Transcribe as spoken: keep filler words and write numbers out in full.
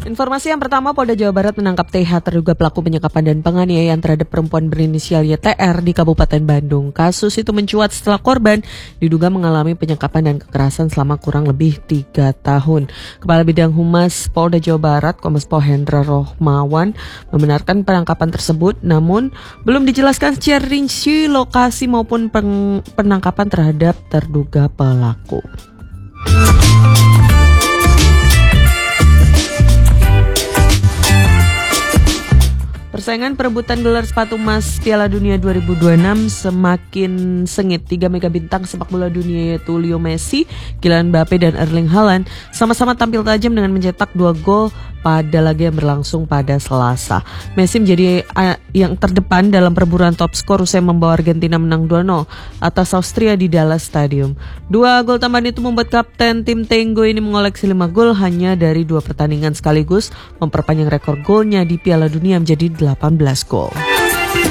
Informasi yang pertama, Polda Jawa Barat menangkap T H, terduga pelaku penyekapan dan penganiayaan terhadap perempuan berinisial Y T R di Kabupaten Bandung. Kasus itu mencuat setelah korban diduga mengalami penyekapan dan kekerasan selama kurang lebih tiga tahun. Kepala Bidang Humas Polda Jawa Barat, Kombes Pol Hendra Rohmawan, membenarkan penangkapan tersebut, namun belum dijelaskan secara rinci lokasi maupun peng- penangkapan terhadap terduga pelaku. Persaingan perebutan gelar sepatu emas Piala Dunia dua ribu dua puluh enam semakin sengit. Tiga mega bintang sepak bola dunia yaitu Leo Messi, Kylian Mbappe, dan Erling Haaland sama-sama tampil tajam dengan mencetak dua gol pada laga yang berlangsung pada Selasa. Messi menjadi uh, yang terdepan dalam perburuan top skor usai membawa Argentina menang dua nol atas Austria di Dallas Stadium. Dua gol tambahan itu membuat kapten tim Tenggo ini mengoleksi lima gol hanya dari dua pertandingan sekaligus memperpanjang rekor golnya di Piala Dunia menjadi delapan belas gol.